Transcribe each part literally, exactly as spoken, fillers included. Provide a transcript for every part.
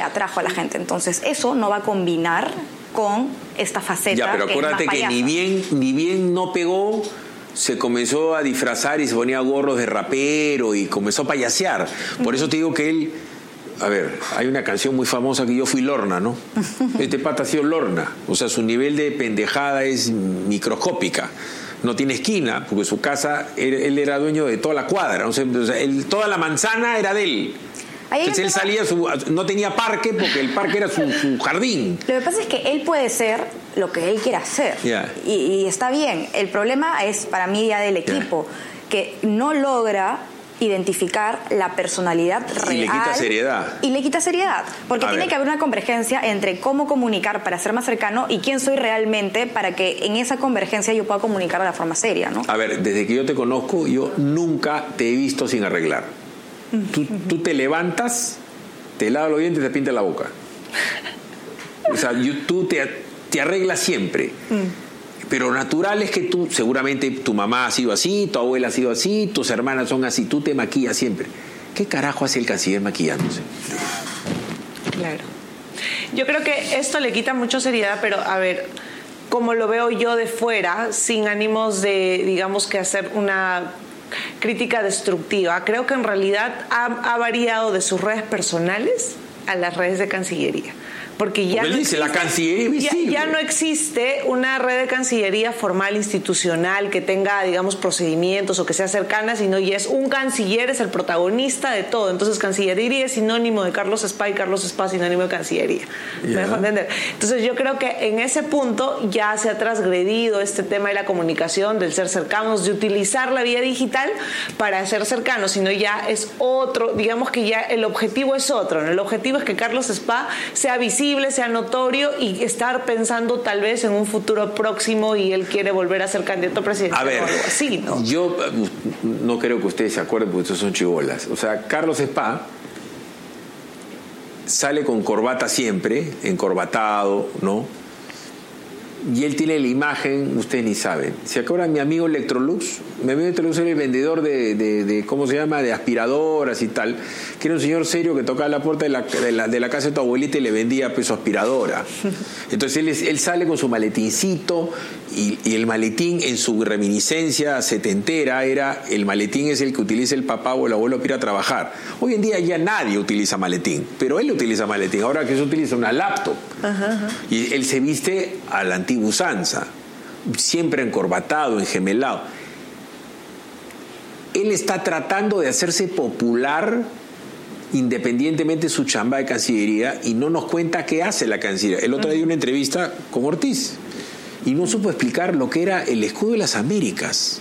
atrajo a la gente. Entonces eso no va a combinar con esta faceta. Ya, pero acuérdate que, que ni bien, ni bien no pegó, se comenzó a disfrazar y se ponía gorros de rapero y comenzó a payasear. Por eso te digo que él... A ver, hay una canción muy famosa que yo fui Lorna, ¿no? Este pata ha sido Lorna. O sea, su nivel de pendejada es microscópica. No tiene esquina, porque su casa, él, él era dueño de toda la cuadra. O sea, él, toda la manzana era de él. Entonces él salía, su, no tenía parque porque el parque era su, su jardín. Lo que pasa es que él puede ser lo que él quiera hacer. Yeah. Y, y está bien. El problema es, para mí, ya del equipo, yeah. que no logra identificar la personalidad real. Y le quita seriedad. Y le quita seriedad. Porque a tiene ver. que haber una convergencia entre cómo comunicar para ser más cercano y quién soy realmente para que en esa convergencia yo pueda comunicar de la forma seria, ¿no? A ver, desde que yo te conozco, yo nunca te he visto sin arreglar. Tú, tú te levantas, te lavas los dientes y te pintas la boca. O sea, yo, tú te, te arreglas siempre. Mm. Pero natural es que tú, seguramente tu mamá ha sido así, tu abuela ha sido así, tus hermanas son así, tú te maquillas siempre. ¿Qué carajo hace el canciller maquillándose? Claro. Yo creo que esto le quita mucha seriedad, pero a ver, como lo veo yo de fuera, sin ánimos de, digamos, que hacer una crítica destructiva, creo que en realidad ha, ha variado de sus redes personales a las redes de Cancillería. Porque ya, Porque no dice, existe, la Cancillería ya, ya no existe una red de Cancillería formal, institucional, que tenga, digamos, procedimientos o que sea cercana, sino ya es un canciller, es el protagonista de todo. Entonces, Cancillería es sinónimo de Carlos Spa y Carlos Spa sinónimo de Cancillería. ¿Me yeah. dejo entender? Entonces, yo creo que en ese punto ya se ha transgredido este tema de la comunicación, del ser cercanos, de utilizar la vía digital para ser cercanos, sino ya es otro, digamos que ya el objetivo es otro, ¿no? El objetivo es que Carlos Spa sea visible, sea notorio y estar pensando tal vez en un futuro próximo y él quiere volver a ser candidato presidencial a ver, o algo así, ¿no? Yo no creo que ustedes se acuerden porque estos son chibolas. O sea, Carlos Spa sale con corbata siempre, encorbatado, ¿no? Y él tiene la imagen, ustedes ni saben. ¿Se acuerdan mi amigo Electrolux? Mi amigo Electrolux era el vendedor de, de, de, ¿cómo se llama?, de aspiradoras y tal, que era un señor serio que tocaba la puerta de la, de la, de la casa de tu abuelita y le vendía pues su aspiradora. Entonces él, él sale con su maletincito y, y el maletín en su reminiscencia setentera era, el maletín es el que utiliza el papá o el abuelo para ir a trabajar. Hoy en día ya nadie utiliza maletín, pero él utiliza maletín. Ahora que se utiliza una laptop. Ajá, ajá. Y él se viste a la antigua usanza, siempre encorbatado, engemelado. Él está tratando de hacerse popular independientemente de su chamba de Cancillería y no nos cuenta qué hace la Cancillería. El otro día dio una entrevista con Ortiz y no supo explicar lo que era el escudo de las Américas.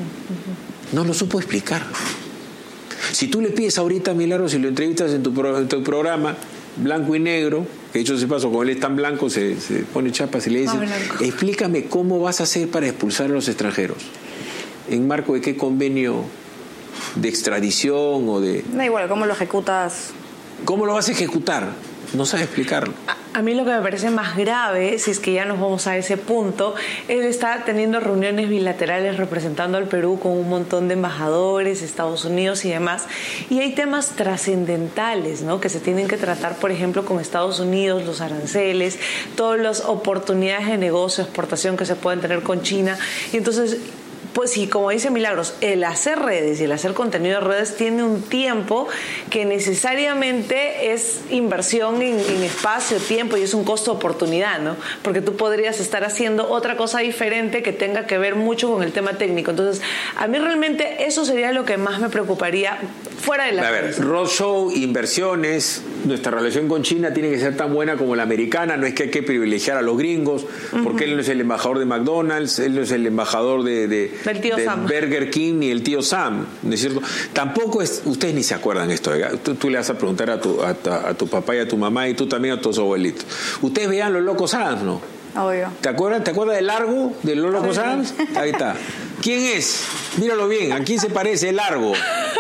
No lo supo explicar. Si tú le pides ahorita a Milagros, si lo entrevistas en tu, pro, en tu programa, blanco y negro, que hecho se pasó, como él es tan blanco, se, se pone chapas y le dice, oh, explícame cómo vas a hacer para expulsar a los extranjeros. ¿En marco de qué convenio de extradición o de...? Da igual, ¿cómo lo ejecutas? ¿Cómo lo vas a ejecutar? No sabe explicarlo. A, a mí lo que me parece más grave, si es que ya nos vamos a ese punto, él está teniendo reuniones bilaterales representando al Perú con un montón de embajadores, Estados Unidos y demás, y hay temas trascendentales, ¿no?, que se tienen que tratar, por ejemplo, con Estados Unidos, los aranceles, todas las oportunidades de negocio, exportación que se pueden tener con China, y entonces... Pues sí, como dice Milagros, el hacer redes y el hacer contenido de redes tiene un tiempo que necesariamente es inversión en, en espacio, tiempo, y es un costo de oportunidad, ¿no? Porque tú podrías estar haciendo otra cosa diferente que tenga que ver mucho con el tema técnico. Entonces, a mí realmente eso sería lo que más me preocuparía fuera de la... A ver, roadshow, inversiones, nuestra relación con China tiene que ser tan buena como la americana, no es que hay que privilegiar a los gringos, uh-huh. porque él no es el embajador de McDonald's, él no es el embajador de... de del tío de Sam. Burger King ni el tío Sam, ¿no es cierto? Tampoco es, ustedes ni se acuerdan esto, tú, tú le vas a preguntar a tu, a, a tu papá y a tu mamá y tú también a tus abuelitos. Ustedes vean los Locos Adams, ¿no? Obvio. ¿Te acuerdas? ¿Te acuerdas del Largo de los Locos Adams? Ahí está. ¿Quién es? Míralo bien, ¿a quién se parece el Largo?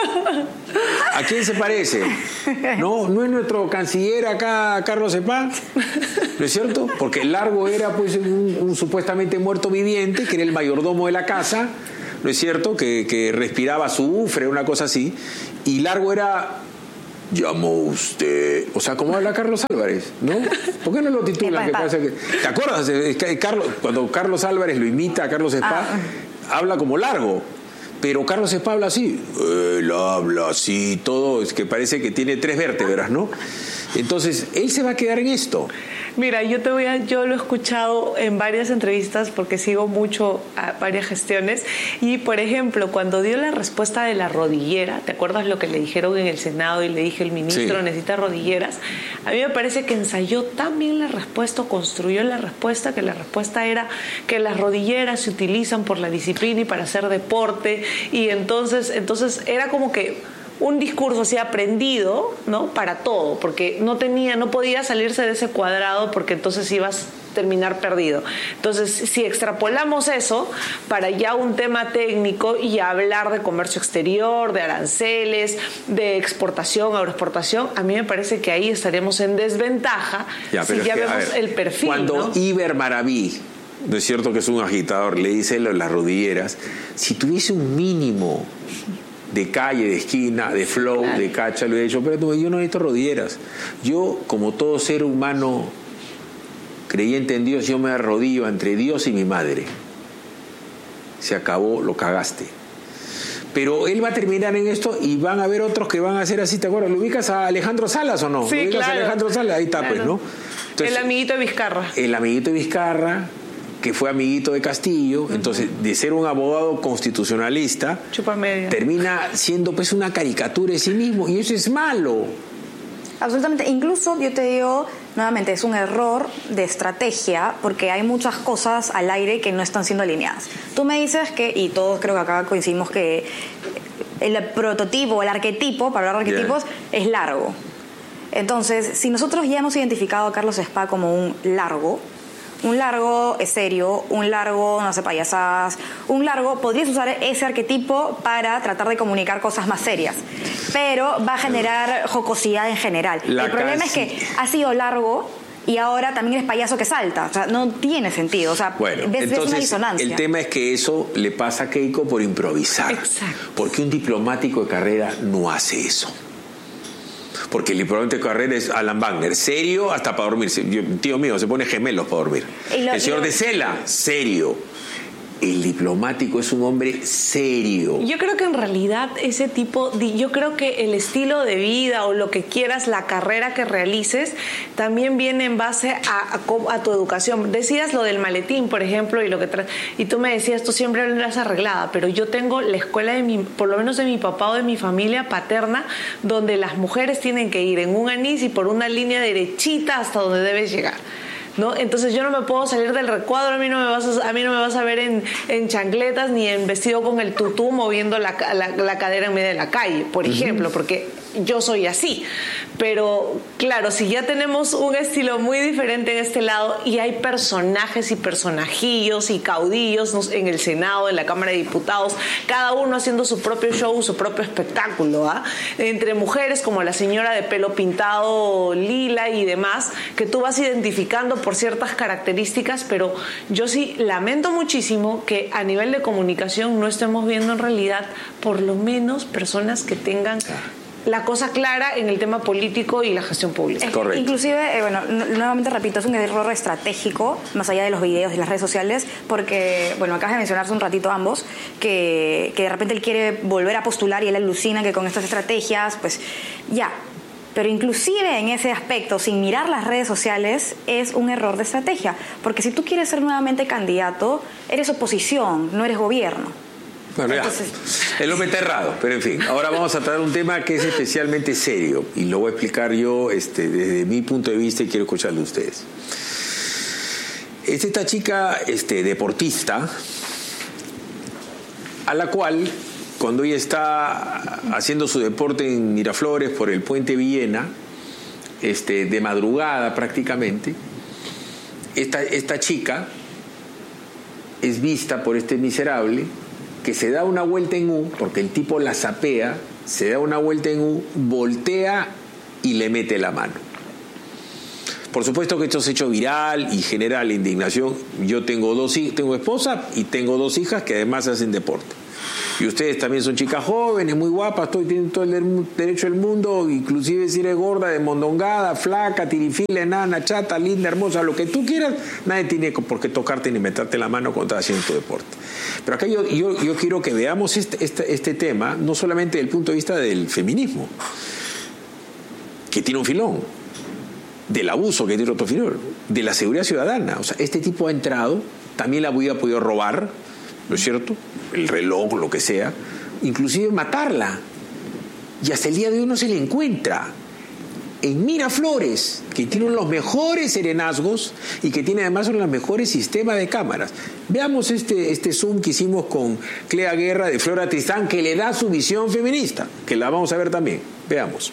¿A quién se parece? No, no es nuestro canciller acá, Carlos Spa, ¿no es cierto? Porque el Largo era pues un, un supuestamente muerto viviente, que era el mayordomo de la casa, ¿no es cierto? Que, que respiraba azufre, una cosa así. Y Largo era llamó usted, o sea, como habla Carlos Álvarez, ¿no? ¿Por qué no lo titulan? Que pasa que, ¿te acuerdas? Es que Carlos, cuando Carlos Álvarez lo imita a Carlos Spa, ah. habla como largo. Pero Carlos Spa habla así, él habla así, todo, es que parece que tiene tres vértebras, ¿no? Entonces, él se va a quedar en esto. Mira, yo te voy a, yo lo he escuchado en varias entrevistas porque sigo mucho a varias gestiones y, por ejemplo, cuando dio la respuesta de la rodillera, ¿te acuerdas lo que le dijeron en el Senado y le dije el ministro sí. necesita rodilleras? A mí me parece que ensayó tan bien la respuesta, construyó la respuesta, que la respuesta era que las rodilleras se utilizan por la disciplina y para hacer deporte y entonces, entonces era como que un discurso así aprendido, ¿no? Para todo, porque no tenía, no podía salirse de ese cuadrado porque entonces ibas a terminar perdido. Entonces, si extrapolamos eso para ya un tema técnico y hablar de comercio exterior, de aranceles, de exportación, agroexportación, a mí me parece que ahí estaremos en desventaja ya, si ya que, vemos ver, el perfil. Cuando ¿no? Iber Maraví, no es cierto que es un agitador, le dice lo de las rodilleras, si tuviese un mínimo de calle, de esquina, de flow, claro. de cacha, lo he dicho, pero yo no necesito rodilleras. Yo, como todo ser humano creyente en Dios, yo me arrodillo entre Dios y mi madre. Se acabó, lo cagaste. Pero él va a terminar en esto y van a haber otros que van a hacer así, ¿te acuerdas? ¿Lo ubicas a Alejandro Salas o no? Sí, ¿Lo ubicas claro. a Alejandro Salas? Ahí está, claro. pues, ¿no? Entonces, el amiguito de Vizcarra. El amiguito de Vizcarra, que fue amiguito de Castillo, uh-huh. entonces de ser un abogado constitucionalista Chupa media. termina siendo pues una caricatura de sí mismo y eso es malo. Absolutamente, incluso yo te digo nuevamente, es un error de estrategia porque hay muchas cosas al aire que no están siendo alineadas. Tú me dices que, y todos creo que acá coincidimos que el prototipo, el arquetipo, para hablar de arquetipos, yeah. es largo. Entonces, si nosotros ya hemos identificado a Carlos Spa como un largo, un largo es serio, un largo no hace payasadas, un largo podrías usar ese arquetipo para tratar de comunicar cosas más serias, pero va a generar jocosidad en general. La el problema casi... es que ha sido largo y ahora también es payaso que salta, o sea, no tiene sentido, o sea, bueno, ves, entonces, ves una disonancia. El tema es que eso le pasa a Keiko por improvisar. Exacto. Porque un diplomático de carrera no hace eso. Porque el diplomático de carrera es Alan Wagner, serio hasta para dormir. Yo, tío mío, se pone gemelos para dormir. Lo, el señor lo... de Cela, serio. El diplomático es un hombre serio. Yo creo que en realidad ese tipo, de, yo creo que el estilo de vida o lo que quieras, la carrera que realices, también viene en base a, a, a tu educación. Decías lo del maletín, por ejemplo, y lo que tra- y tú me decías, tú siempre eras arreglada, pero yo tengo la escuela de mi, por lo menos de mi papá o de mi familia paterna, donde las mujeres tienen que ir en un anís y por una línea derechita hasta donde debes llegar, ¿no? Entonces yo no me puedo salir del recuadro, a mí no me vas a, a, mí no me vas a ver en, en chancletas ni en vestido con el tutú moviendo la, la, la cadera en medio de la calle, por uh-huh. ejemplo, porque yo soy así. Pero claro, si ya tenemos un estilo muy diferente en este lado y hay personajes y personajillos y caudillos en el Senado, en la Cámara de Diputados, cada uno haciendo su propio show, su propio espectáculo, ¿ah? Entre mujeres como la señora de pelo pintado lila y demás, que tú vas identificando por ciertas características, pero yo sí lamento muchísimo que a nivel de comunicación no estemos viendo en realidad por lo menos personas que tengan la cosa clara en el tema político y la gestión pública. Correcto. Inclusive, eh, bueno, nuevamente repito, es un error estratégico, más allá de los videos y las redes sociales, porque, bueno, acabas de mencionarse un ratito ambos, que, que de repente él quiere volver a postular y él alucina que con estas estrategias, pues ya. Pero inclusive en ese aspecto, sin mirar las redes sociales, es un error de estrategia, porque si tú quieres ser nuevamente candidato, eres oposición, no eres gobierno. Bueno, Entonces... ya, el hombre está errado, pero en fin, ahora vamos a tratar un tema que es especialmente serio y lo voy a explicar yo este, desde mi punto de vista y quiero escucharlo de ustedes. Es esta chica este, deportista a la cual, cuando ella está haciendo su deporte en Miraflores por el Puente Villena, este, de madrugada prácticamente, esta, esta chica es vista por este miserable que se da una vuelta en U, porque el tipo la sapea, se da una vuelta en U, voltea y le mete la mano. Por supuesto que esto se ha hecho viral y genera la indignación. Yo tengo dos tengo esposa y tengo dos hijas que además hacen deporte. Y ustedes también son chicas jóvenes, muy guapas, todo, tienen todo el derecho del mundo, inclusive si eres gorda, desmondongada, flaca, tirifila, enana, chata, linda, hermosa, lo que tú quieras, nadie tiene por qué tocarte ni meterte la mano cuando estás haciendo tu deporte. Pero acá yo, yo, yo quiero que veamos este, este, este tema, no solamente desde el punto de vista del feminismo, que tiene un filón, del abuso que tiene otro filón, de la seguridad ciudadana. O sea, este tipo ha entrado, también la hubiera podido robar, ¿no es cierto? El reloj, lo que sea, inclusive matarla. Y hasta el día de hoy no se le encuentra. En Miraflores, que tiene uno de los mejores serenazgos y que tiene además uno de los mejores sistemas de cámaras. Veamos este, este Zoom que hicimos con Clea Guerra de Flora Tristán, que le da su visión feminista, que la vamos a ver también. Veamos.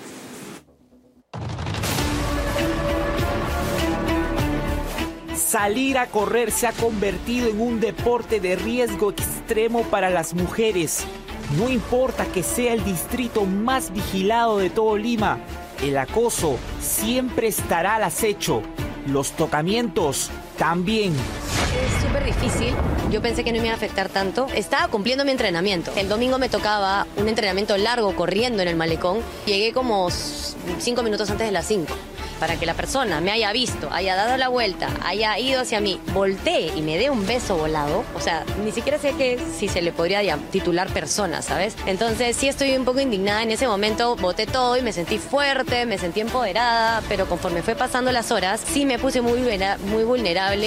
Salir a correr se ha convertido en un deporte de riesgo extremo para las mujeres. No importa que sea el distrito más vigilado de todo Lima, el acoso siempre estará al acecho. Los tocamientos también. Es súper difícil. Yo pensé que no me iba a afectar tanto. Estaba cumpliendo mi entrenamiento. El domingo me tocaba un entrenamiento largo corriendo en el malecón. Llegué como cinco minutos antes de las cinco. Para que la persona me haya visto, haya dado la vuelta, haya ido hacia mí, volteé y me dé un beso volado. O sea, ni siquiera sé que si se le podría titular persona, ¿sabes? Entonces sí estoy un poco indignada en ese momento. Boté todo y me sentí fuerte, me sentí empoderada, pero conforme fue pasando las horas, sí me puse muy, muy vulnerable.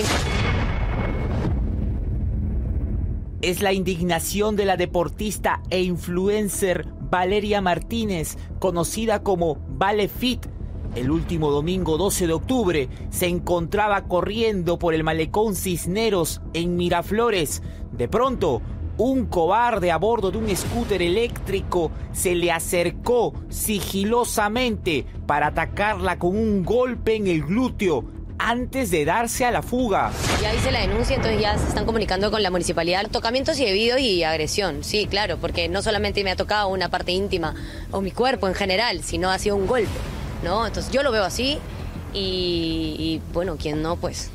Es la indignación de la deportista e influencer Valeria Martínez, conocida como Vale Fit. El último domingo doce de octubre se encontraba corriendo por el malecón Cisneros en Miraflores. De pronto, un cobarde a bordo de un scooter eléctrico se le acercó sigilosamente para atacarla con un golpe en el glúteo antes de darse a la fuga. Ya hice la denuncia, entonces ya se están comunicando con la municipalidad. Tocamientos indebidos y agresión, sí, claro, porque no solamente me ha tocado una parte íntima o mi cuerpo en general, sino ha sido un golpe, ¿no? Entonces yo lo veo así y, y bueno, quien no, pues...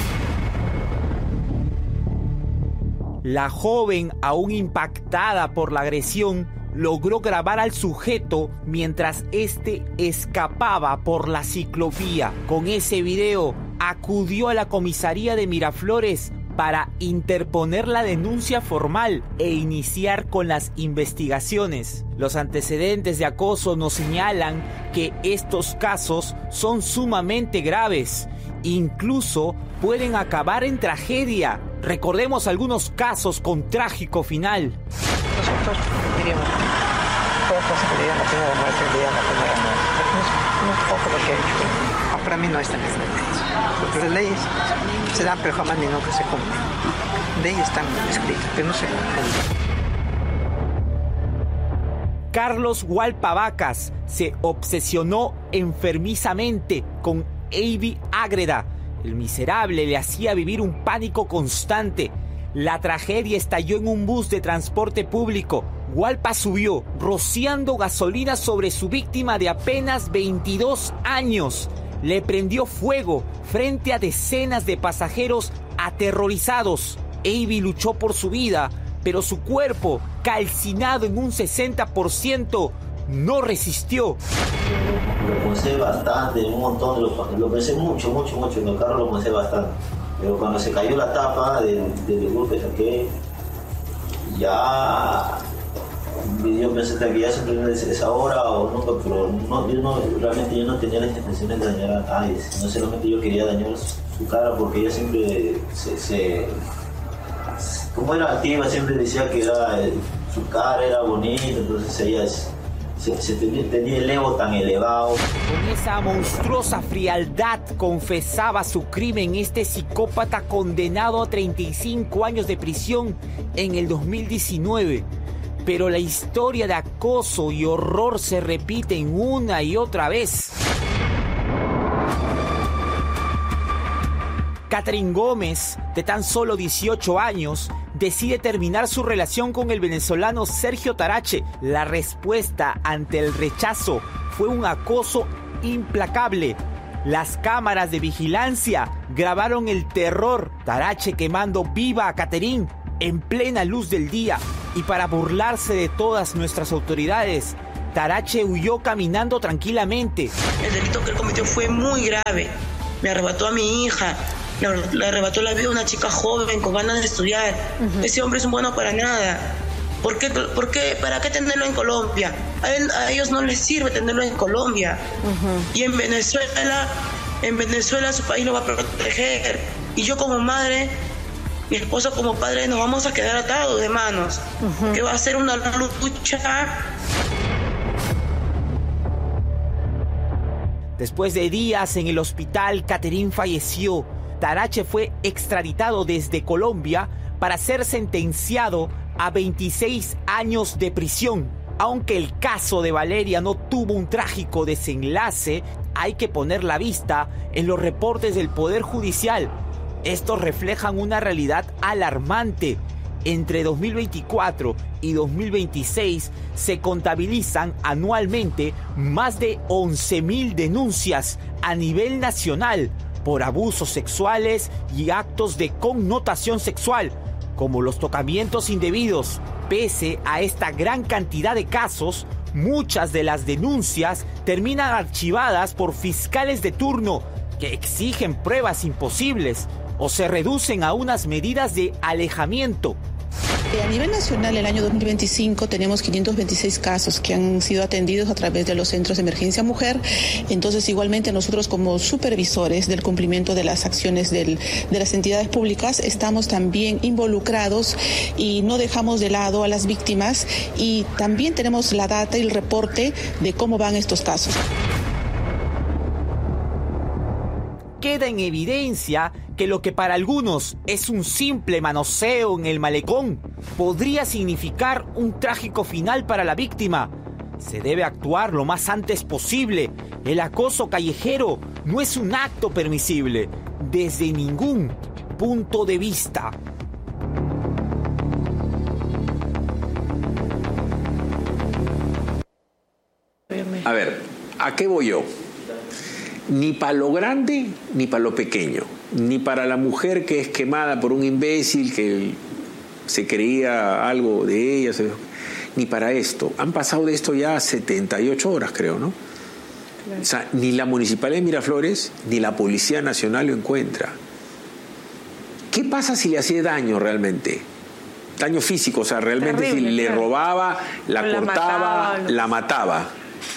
La joven, aún impactada por la agresión, logró grabar al sujeto mientras este escapaba por la ciclovía. Con ese video, acudió a la comisaría de Miraflores para interponer la denuncia formal e iniciar con las investigaciones. Los antecedentes de acoso nos señalan que estos casos son sumamente graves. Incluso pueden acabar en tragedia. Recordemos algunos casos con trágico final. Nosotros diríamos, todas las cosas que le dieron la pena de muerte, le dieron la pena de muerte. No es, no es poco lo que ha hecho. Ah, para mí no es tan grave. Porque las leyes se dan, pero jamás ni nunca se cumplen. Leyes están escritas, pero no se cumplen. Carlos Hualpavacas se obsesionó enfermizamente con Avi Ágreda. El miserable le hacía vivir un pánico constante. La tragedia estalló en un bus de transporte público. Hualpa subió, rociando gasolina sobre su víctima de apenas veintidós años. Le prendió fuego frente a decenas de pasajeros aterrorizados. Avi luchó por su vida, pero su cuerpo, calcinado en un sesenta por ciento, no resistió. Lo pensé bastante, un montón, lo, lo pensé mucho, mucho, mucho, en el carro lo pensé bastante. Pero cuando se cayó la tapa del, del golpe que saqué, ya yo pensé que ya siempre me decía esa hora o nunca, pero no, yo no, realmente yo no tenía las intenciones de dañar a nadie, no solamente yo quería dañar su, su cara porque ella siempre se, se como era activa, siempre decía que era, su cara era bonita, entonces ella es, Se, se tenía, tenía el ego tan elevado. Con esa monstruosa frialdad confesaba su crimen este psicópata condenado a treinta y cinco años de prisión en el dos mil diecinueve. Pero la historia de acoso y horror se repiten una y otra vez. Catherine Gómez, de tan solo dieciocho años, decide terminar su relación con el venezolano Sergio Tarache. La respuesta ante el rechazo fue un acoso implacable. Las cámaras de vigilancia grabaron el terror. Tarache quemando viva a Catherine en plena luz del día. Y para burlarse de todas nuestras autoridades, Tarache huyó caminando tranquilamente. El delito que él cometió fue muy grave. Me arrebató a mi hija, le, le arrebató la vida a una chica joven con ganas de estudiar. Uh-huh. Ese hombre es un bueno para nada. ¿Por qué, por qué, ¿Para qué tenerlo en Colombia? A, él, a ellos no les sirve tenerlo en Colombia. Uh-huh. Y en Venezuela, en Venezuela su país lo va a proteger. Y yo como madre, mi esposo como padre, nos vamos a quedar atados de manos. Uh-huh. Que va a ser una lucha. Después de días en el hospital, Catherine falleció. Tarache fue extraditado desde Colombia para ser sentenciado a veintiséis años de prisión. Aunque el caso de Valeria no tuvo un trágico desenlace, hay que poner la vista en los reportes del Poder Judicial. Estos reflejan una realidad alarmante. Entre dos mil veinticuatro y dos mil veintiséis se contabilizan anualmente más de once mil denuncias a nivel nacional por abusos sexuales y actos de connotación sexual, como los tocamientos indebidos. Pese a esta gran cantidad de casos, muchas de las denuncias terminan archivadas por fiscales de turno que exigen pruebas imposibles o se reducen a unas medidas de alejamiento. A nivel nacional, el año dos mil veinticinco tenemos quinientos veintiséis casos que han sido atendidos a través de los centros de emergencia mujer. Entonces, igualmente nosotros como supervisores del cumplimiento de las acciones del, de las entidades públicas estamos también involucrados y no dejamos de lado a las víctimas, y también tenemos la data y el reporte de cómo van estos casos. Queda en evidencia que lo que para algunos es un simple manoseo en el malecón podría significar un trágico final para la víctima. Se debe actuar lo más antes posible. El acoso callejero no es un acto permisible desde ningún punto de vista. A ver, ¿a qué voy yo? Ni para lo grande, ni para lo pequeño. Ni para la mujer que es quemada por un imbécil que se creía algo de ella. Ni para esto. Han pasado de esto ya setenta y ocho horas, creo, ¿no? Claro. O sea, ni la Municipalidad de Miraflores, ni la Policía Nacional lo encuentra. ¿Qué pasa si le hacía daño realmente? Daño físico, o sea, realmente terrible, si le claro. robaba, la, la cortaba, mataba, la mataba.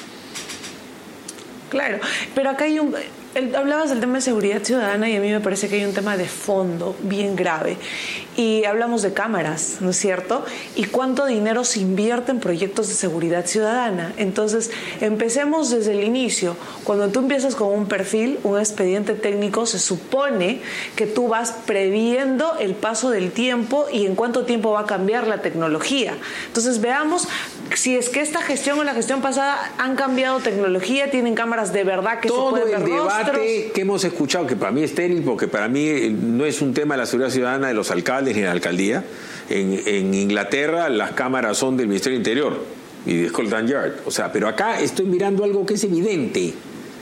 Claro, pero acá hay un... El, hablabas del tema de seguridad ciudadana y a mí me parece que hay un tema de fondo bien grave. Y hablamos de cámaras, ¿no es cierto? Y cuánto dinero se invierte en proyectos de seguridad ciudadana. Entonces, empecemos desde el inicio. Cuando tú empiezas con un perfil, un expediente técnico, se supone que tú vas previendo el paso del tiempo y en cuánto tiempo va a cambiar la tecnología. Entonces, veamos si es que esta gestión o la gestión pasada han cambiado tecnología, tienen cámaras de verdad que todo se pueden ver el rostros. debate que hemos escuchado, que para mí es estéril, porque para mí no es un tema de la seguridad ciudadana de los alcaldes ni de la alcaldía. En, en Inglaterra las cámaras son del Ministerio del Interior y de Scotland Yard. O sea, pero acá estoy mirando algo que es evidente.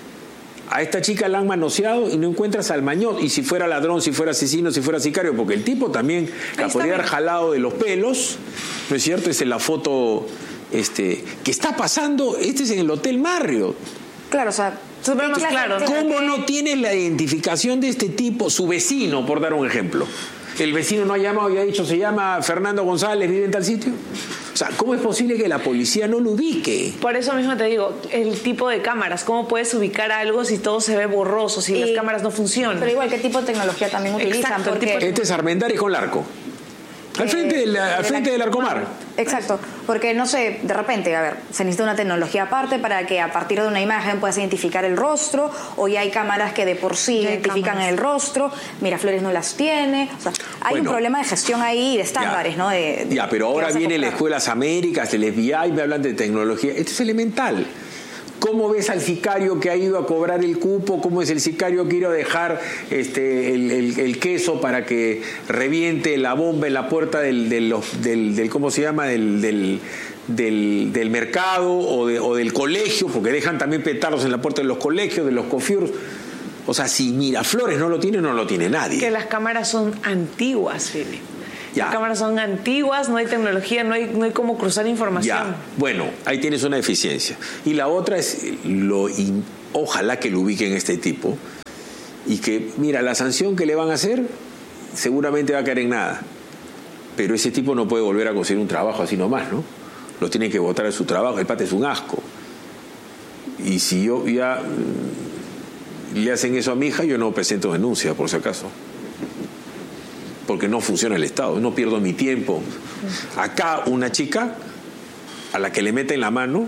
A esta chica la han manoseado y no encuentras al mañot. Y si fuera ladrón, si fuera asesino, si fuera sicario, porque el tipo también la podría haber jalado de los pelos, ¿no es cierto? Esa es la foto este, que está pasando. Este es en el Hotel Marriott. Claro, o sea, más claro. ¿Cómo no tienes la identificación de este tipo? Su vecino, por dar un ejemplo. El vecino no ha llamado y ha dicho, se llama Fernando González, vive en tal sitio. O sea, ¿cómo es posible que la policía no lo ubique? Por eso mismo te digo, el tipo de cámaras, ¿cómo puedes ubicar algo si todo se ve borroso, si y, las cámaras no funcionan? Pero igual, ¿qué tipo de tecnología también utilizan? Exacto, porque... tipo de... Este es Armendáriz con Larco. Al Eh, frente, del, al frente del Arcomar. Exacto, porque no sé, de repente, a ver, se necesita una tecnología aparte para que a partir de una imagen puedas identificar el rostro, o ya hay cámaras que de por sí ya identifican el rostro, Miraflores no las tiene, o sea, hay bueno, un problema de gestión ahí, de estándares, ya, ¿no? De, de, ya, pero ahora viene las Escuelas Américas, el F B I, me hablan de tecnología, esto es elemental. ¿Cómo ves al sicario que ha ido a cobrar el cupo? ¿Cómo es el sicario que ha ido a dejar este, el, el, el queso para que reviente la bomba en la puerta del, del, del, del ¿cómo se llama? Del, del, del, del mercado o, de, o del colegio? Porque dejan también petardos en la puerta de los colegios, de los cofiuros. O sea, si Miraflores no lo tiene, no lo tiene nadie. Que las cámaras son antiguas, Felipe. Ya. Las cámaras son antiguas, no hay tecnología, no hay, no hay cómo cruzar información. Ya, bueno, ahí tienes una deficiencia. Y la otra es, lo in, ojalá que lo ubiquen este tipo y que, mira, la sanción que le van a hacer seguramente va a caer en nada. Pero ese tipo no puede volver a conseguir un trabajo así nomás, ¿no? Lo tienen que botar de su trabajo, el pata es un asco. Y si yo ya le hacen eso a mi hija, yo no presento denuncia, por si acaso. Porque no funciona el Estado, no pierdo mi tiempo. Acá una chica a la que le meten la mano,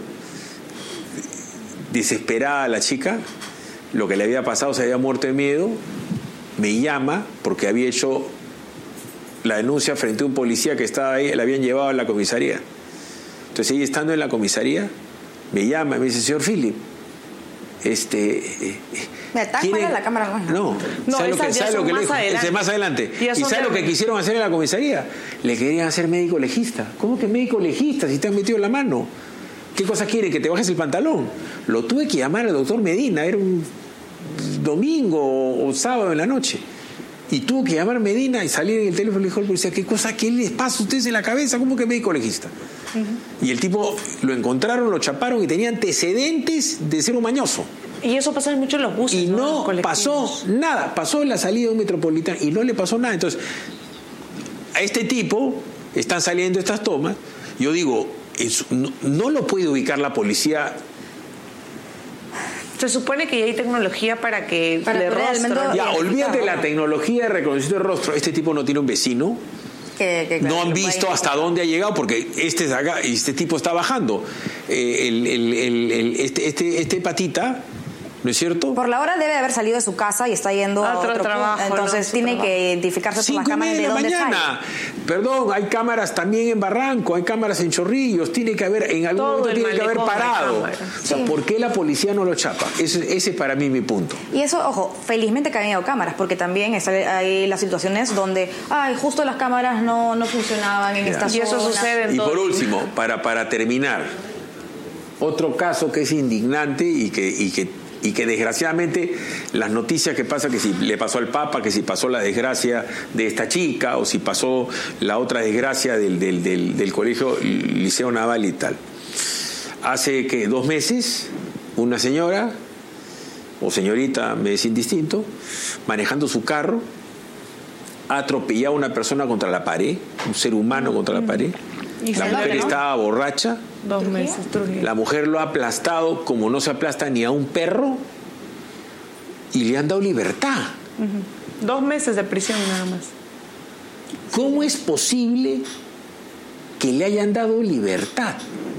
desesperada la chica, lo que le había pasado, se había muerto de miedo, me llama porque había hecho la denuncia frente a un policía que estaba ahí, la habían llevado a la comisaría. Entonces ella, estando en la comisaría, me llama y me dice, señor Philip, este... Eh, ¿Me está ¿quieren? la cámara? No, no, ¿sabe lo que, sabe lo que más le, adelante. ese más adelante? Ya ¿Y sabe lo que quisieron hacer en la comisaría? Le querían hacer médico legista. ¿Cómo que médico legista si te han metido la mano? ¿Qué cosa quiere? ¿Que te bajes el pantalón? Lo tuve que llamar al doctor Medina, era un domingo o sábado en la noche. Y tuvo que llamar a Medina y salir en el teléfono y le dijo al policía, ¿qué cosa? ¿Qué les pasa a ustedes en la cabeza? ¿Cómo que médico legista? Uh-huh. Y el tipo lo encontraron, lo chaparon y tenía antecedentes de ser un mañoso. Y eso pasa mucho en los buses. Y no, no pasó nada, pasó en la salida de un metropolitano y no le pasó nada. Entonces, a este tipo están saliendo estas tomas. Yo digo, es, no, no lo puede ubicar la policía. Se supone que ya hay tecnología para que para de rostro. Ya, olvídate de la tecnología de reconocimiento de rostro. Este tipo no tiene un vecino. Que, que, claro, no han visto hasta dónde ha llegado porque este de acá, este tipo está bajando. Eh, el, el, el, el, este, este, este patita, ¿no es cierto? Por la hora debe haber salido de su casa y está yendo a otro, otro trabajo. punto. Entonces no, tiene trabajo. que identificarse por las cámaras de, de dónde mañana. sale. Perdón, hay cámaras también en Barranco, hay cámaras en Chorrillos, tiene que haber, en algún Todo momento tiene que haber parado. O sea, sí. ¿por qué la policía no lo chapa? Ese, ese es para mí mi punto. Y eso, ojo, felizmente que han habido cámaras, porque también está, hay las situaciones donde, ay, justo las cámaras no, no funcionaban en Ya. esta Y zona. eso sucede en Y todo por el último, para, para terminar, otro caso que es indignante y que, y que y que desgraciadamente las noticias que pasa, que si le pasó al Papa, que si pasó la desgracia de esta chica o si pasó la otra desgracia del, del, del, del colegio Liceo Naval y tal. Hace que dos meses una señora o señorita, me es indistinto, manejando su carro ha atropellado a una persona contra la pared, un ser humano contra la pared. Y la mujer ¿no? estaba borracha. Dos meses, Trujillo. La mujer lo ha aplastado como no se aplasta ni a un perro y le han dado libertad. Uh-huh. Dos meses de prisión nada más. ¿Cómo es posible que le hayan dado libertad?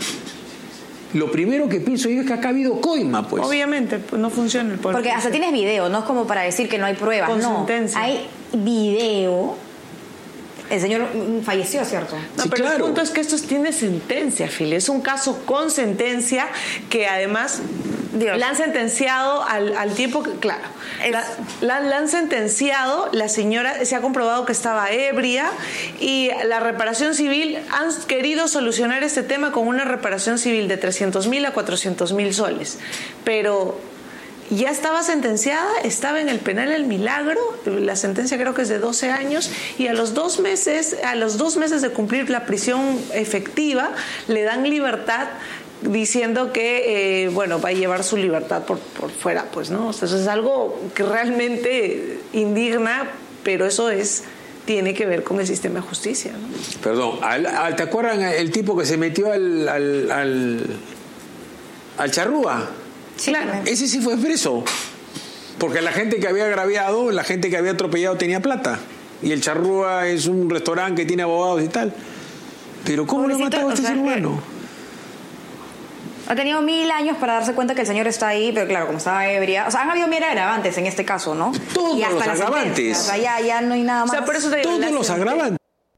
Lo primero que pienso yo es que acá ha habido coima, pues. Obviamente, pues no funciona el poder. Porque hasta tienes video, no es como para decir que no hay pruebas. Con no, sentencia. hay video. El señor falleció, ¿cierto? No, Sí, pero claro. el punto es que esto tiene sentencia, Phil. Es un caso con sentencia que además Dios. la han sentenciado al, al tiempo que, claro, la, la, la han sentenciado, la señora se ha comprobado que estaba ebria y la reparación civil han querido solucionar este tema con una reparación civil de trescientos mil a cuatrocientos mil soles. Pero ya estaba sentenciada, estaba en el penal El Milagro, la sentencia creo que es de doce años, y a los dos meses, a los dos meses de cumplir la prisión efectiva, le dan libertad diciendo que, eh, bueno, va a llevar su libertad por, por fuera, pues, ¿no? O sea, eso es algo que realmente indigna, pero eso es tiene que ver con el sistema de justicia, ¿no? Perdón, al, al, ¿te acuerdan el tipo que se metió al, al, al, al charrúa? Sí, Claro. Ese sí fue preso. Porque la gente que había agraviado, la gente que había atropellado tenía plata. Y el charrúa es un restaurante que tiene abogados y tal. Pero ¿cómo lo ha Pobrecito, matado a este o sea, ser humano? Ha tenido mil años para darse cuenta que el señor está ahí, pero claro, como estaba ebria. O sea, han habido mil agravantes en este caso, ¿no? Todos y hasta los la agravantes. sentencia. O sea, ya, ya no hay nada O más. sea, por eso te digo, Todos la los sentencia- agravantes.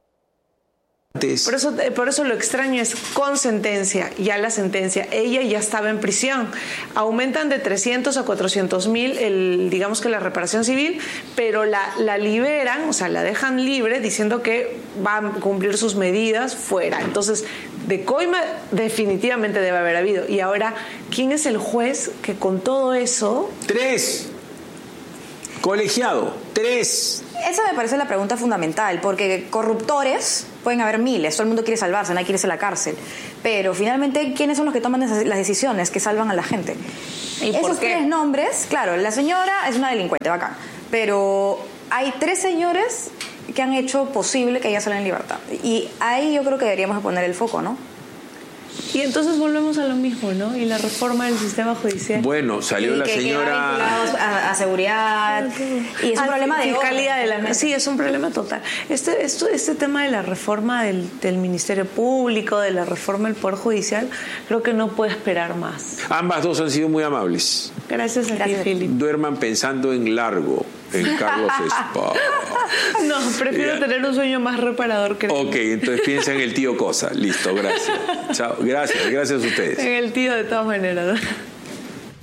Por eso, por eso lo extraño es con sentencia, ya la sentencia, ella ya estaba en prisión. Aumentan de trescientos a cuatrocientos mil, el, digamos que la reparación civil, pero la, la liberan, o sea, la dejan libre diciendo que va a cumplir sus medidas fuera. Entonces, de coima definitivamente debe haber habido. Y ahora, ¿quién es el juez que con todo eso... Tres. Colegiado, tres. Esa me parece la pregunta fundamental, porque corruptores pueden haber miles, todo el mundo quiere salvarse, nadie quiere irse a la cárcel, pero finalmente, ¿quiénes son los que toman esas, las decisiones que salvan a la gente? ¿Y Esos por qué? Tres nombres, claro, la señora es una delincuente, bacán, pero hay tres señores que han hecho posible que ella salga en libertad, y ahí yo creo que deberíamos poner el foco, ¿no? Y entonces volvemos a lo mismo, ¿no? Y la reforma del sistema judicial. Bueno, salió y la que señora... A, a seguridad. Y es un ah, problema de fiscalía de la... Sí, es un problema total. Este, esto, este tema de la reforma del, del Ministerio Público, de la reforma del Poder Judicial, creo que no puede esperar más. Ambas dos han sido muy amables. Gracias a ti, Philip. Duerman pensando en largo, en Carlos Espada. No, prefiero yeah. tener un sueño más reparador que... Ok, entonces piensa en el tío Cosa. Listo, gracias. Chao, gracias, gracias a ustedes. En el tío de todas maneras.